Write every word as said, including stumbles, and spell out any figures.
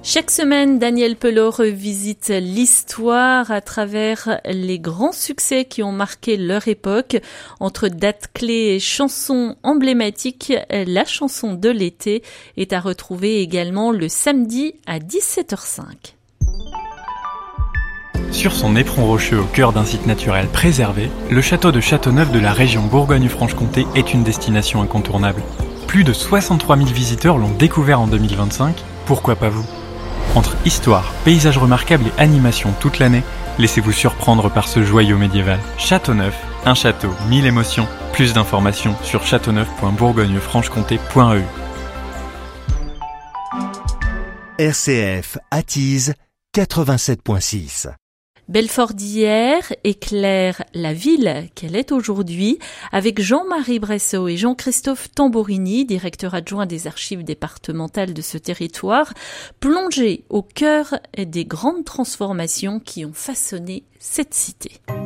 Chaque semaine, Daniel Pelot revisite l'histoire à travers les grands succès qui ont marqué leur époque. Entre dates clés et chansons emblématiques, la chanson de l'été est à retrouver également le samedi à dix-sept heures cinq. Sur son éperon rocheux au cœur d'un site naturel préservé, le château de Châteauneuf de la région Bourgogne-Franche-Comté est une destination incontournable. Plus de soixante-trois mille visiteurs l'ont découvert en deux mille vingt-cinq, pourquoi pas vous ? Entre histoire, paysages remarquables et animation toute l'année, laissez-vous surprendre par ce joyau médiéval. Châteauneuf, un château, mille émotions. Plus d'informations sur châteauneuf point bourgogne franche comté point e u. R C F attise quatre-vingt-sept virgule six. Belfort d'hier éclaire la ville qu'elle est aujourd'hui avec Jean-Marie Bressot et Jean-Christophe Tambourini, directeur adjoint des archives départementales de ce territoire, plongés au cœur des grandes transformations qui ont façonné cette cité.